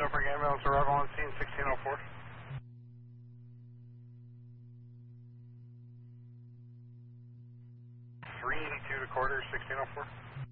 to bring ambulance arrival on scene 1604. 382 to quarter 1604.